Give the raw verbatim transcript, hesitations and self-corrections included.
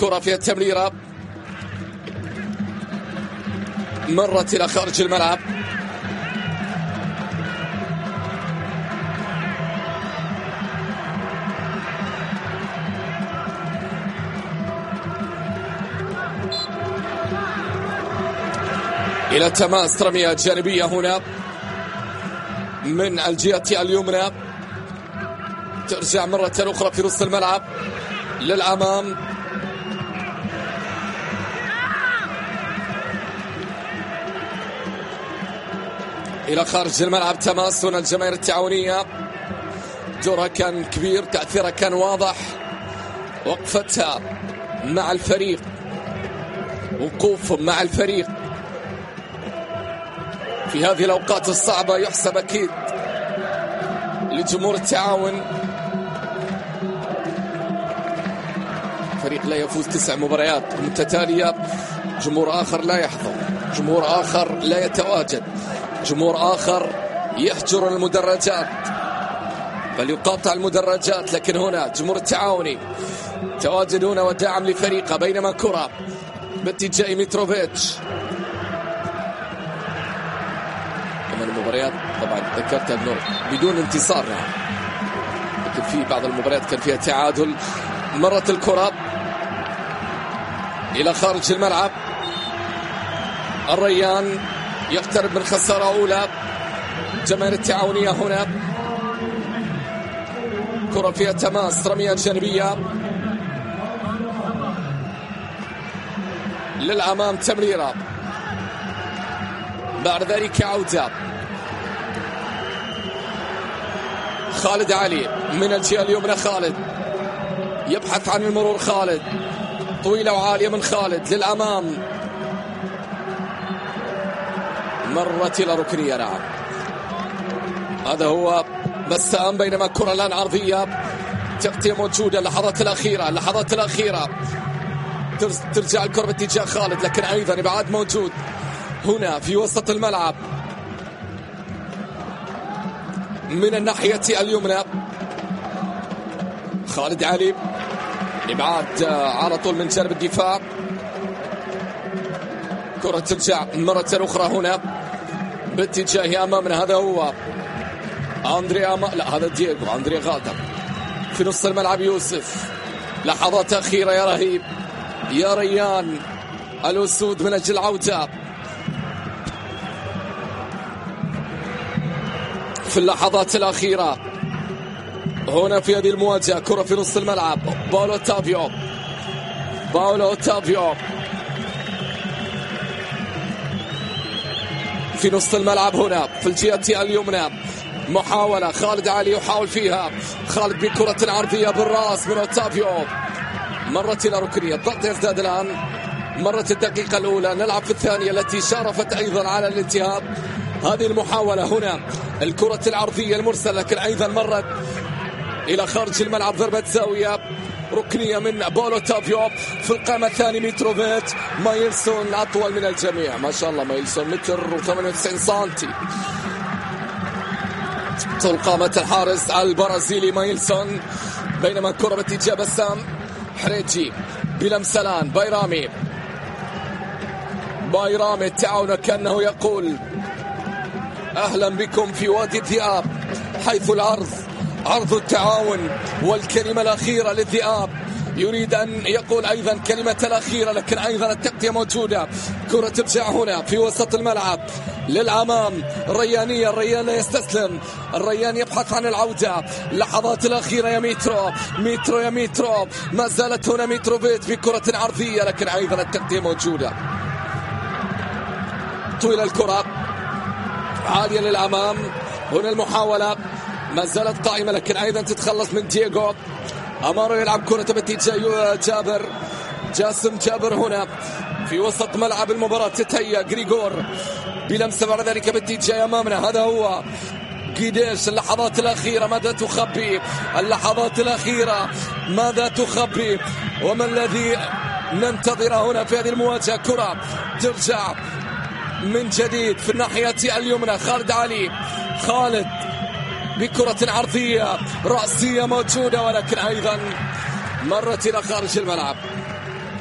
كرة فيها التمريرة، مرت إلى خارج الملعب. إلى تماس رمية جانبية هنا من الجهة اليمنى، ترجع مرة أخرى في نص الملعب للأمام. إلى خارج الملعب. تماس هنا الجماهير التعاونية دورها كان كبير، تأثيرها كان واضح، وقفتها مع الفريق، وقوفهم مع الفريق في هذه الأوقات الصعبة يحسب أكيد لجمهور التعاون. فريق لا يفوز تسع مباريات متتالية، جمهور آخر لا يحضر، جمهور آخر لا يتواجد، جمهور آخر يحجر المدرجات بل يقاطع المدرجات. لكن هنا جمهور التعاوني تواجد هنا وداعم لفريقه، بينما كرة باتجاه ميتروفيتش. كمان المباريات طبعا ذكرتها انه بدون انتصار، نعم، لكن في بعض المباريات كان فيها تعادل. مرت الكرة إلى خارج الملعب. الريان يقترب من خسارة أولى. جماهير التعاونية هنا، كرة فيها تماس رمية جانبية للأمام، تمريرة، بعد ذلك عودة. خالد علي من الجهة اليمنى، خالد يبحث عن المرور، خالد طويلة وعالية من خالد للأمام، مرت إلى ركنية. نعم، هذا هو بسام، بينما كرة الآن عرضية، تغطية موجودة. اللحظات الأخيرة، اللحظات الأخيرة ترجع الكرة باتجاه خالد، لكن أيضا إبعاد موجود هنا في وسط الملعب من الناحية اليمنى. خالد علي، إبعاد على طول من جانب الدفاع. كرة ترجع مرة أخرى هنا باتجاه أمامنا، هذا هو أندريا ما... لا هذا دييغو، أندريا غادر في نص الملعب. يوسف، لحظات أخيرة يا رهيب يا ريان الأسود من أجل العودة في اللحظات الأخيرة هنا في هذه المواجهة. كرة في نص الملعب، باولو أوتافيو، باولو أوتافيو في نص الملعب هنا في الجهة اليمنى. محاولة، خالد علي يحاول فيها، خالد بكرة عرضية بالرأس من أوتافيو، مرت إلى ركنية. الضغط يزداد الآن، مرت الدقيقة الأولى، نلعب في الثانية التي شارفت أيضا على الانتهاء. هذه المحاولة هنا، الكرة العرضية المرسلة، لكن أيضا مرت إلى خارج الملعب، ضربة زاوية ركنية من باولو أوتافيو. في القائمة الثانية ميتروفيتش، مايلسون أطول من الجميع، ما شاء الله مايلسون متر وثمانية وتسعين سنتي، طول قامة الحارس البرازيلي مايلسون. بينما الكرة باتجاه بسام حريجي بلمسلان، بايرامي، بايرامي التعاون كأنه يقول أهلا بكم في وادي الذئاب، حيث العرض عرض التعاون والكلمة الأخيرة للذئاب. يريد أن يقول أيضا كلمة الأخيرة، لكن أيضا التغطية موجودة. كرة ترجع هنا في وسط الملعب للأمام. الريانية، الريان لا يستسلم، الريان يبحث عن العودة. اللحظات الأخيرة يا ميترو، ميترو يا ميترو، ما زالت هنا ميتروفيتش بكرة عرضية، لكن أيضا التغطية موجودة. طويلة الكرة عالية للأمام، هنا المحاولة ما زالت قائمة، لكن أيضا تتخلص من دييغو. أمارو يلعب كرة باتجاه جابر، جاسم جابر هنا في وسط ملعب المباراة. تتهيأ غريغور بلمسة بعد ذلك باتجاه أمامنا، هذا هو قديش. اللحظات الأخيرة ماذا تخبي؟ اللحظات الأخيرة ماذا تخبي؟ وما الذي ننتظره هنا في هذه المواجهة؟ كرة ترجع من جديد في الناحية اليمنى. خالد علي، خالد بكرة عرضية رأسية موجودة، ولكن أيضا مرت إلى خارج الملعب.